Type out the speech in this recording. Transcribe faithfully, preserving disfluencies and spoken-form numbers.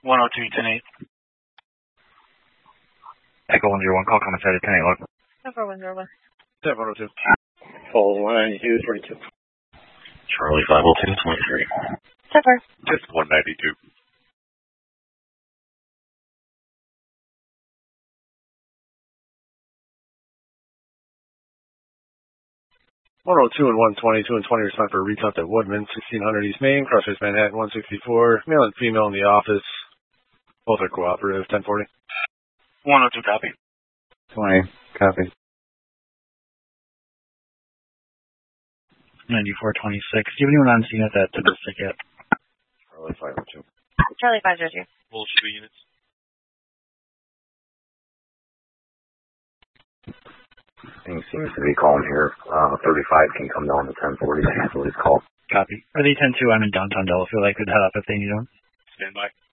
one oh two, ten eight. Echo one zero one, call commissary ten eight, local. ten four one zero one. ten four oh two. Full one ninety-two, forty-two. Charlie five oh two, twenty-three. ten four. Just one ninety-two. one oh two and one twenty-two and twenty respond for a recount at Woodman, sixteen hundred East Main, Crossroads Manhattan, one sixty-four. Male and female in the office. Both are cooperative, ten forty. one oh two, copy. twenty, copy. ninety-four twenty-six. Do you have anyone on scene at that domestic yet? Charlie five oh two. Charlie five zero two. Bullshit units. Things seems to be calm here. Uh, thirty-five can come down to ten forty. That's what it's called. Copy. Are they ten two? I'm in downtown Delafield. I could head up if they need one. Stand by.